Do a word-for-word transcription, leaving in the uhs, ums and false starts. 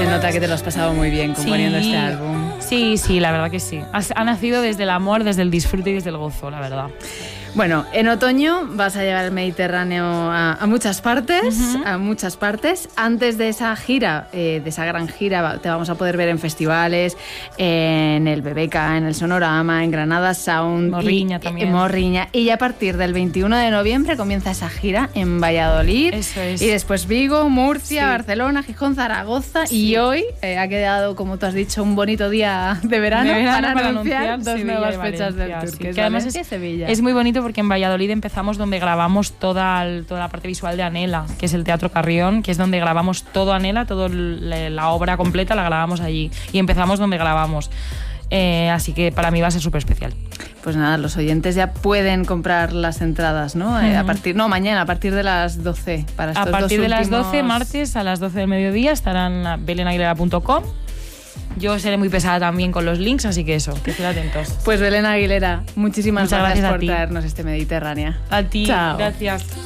Se nota que te lo has pasado muy bien componiendo Sí. este álbum. Sí, sí, la verdad que sí. Ha, ha nacido desde el amor, desde el disfrute y desde el gozo, la verdad. Bueno, en otoño vas a llevar el Mediterráneo a, a muchas partes, uh-huh. a muchas partes. Antes de esa gira, eh, de esa gran gira, te vamos a poder ver en festivales, en el B B K, en el Sonorama, en Granada Sound. Morriña y, también. En Morriña. Y a partir del veintiuno de noviembre comienza esa gira en Valladolid. Eso es. Y después Vigo, Murcia, sí. Barcelona, Gijón, Zaragoza. Sí. Y hoy eh, ha quedado, como tú has dicho, un bonito día de verano, de verano para, para anunciar, anunciar dos Sevilla nuevas y fechas del Valencia, tour. sí. Que es que además Valencia es, y Sevilla. es muy bonito porque en Valladolid empezamos donde grabamos toda, el, toda la parte visual de Anhela, que es el Teatro Carrión, que es donde grabamos todo Anhela, toda la obra completa la grabamos allí. Y empezamos donde grabamos. Eh, así que para mí va a ser súper especial. Pues nada, los oyentes ya pueden comprar las entradas, ¿no? Uh-huh. Eh, a partir, no, mañana, a partir de las doce. Para estos a partir dos de últimos... las doce, martes, a las doce del mediodía, estarán a belén aguilera punto com. Yo seré muy pesada también con los links, así que eso, que estén atentos. Pues Belén Aguilera, muchísimas Muchas gracias, gracias por a ti. traernos este Mediterráneo. A ti, Chao. Gracias.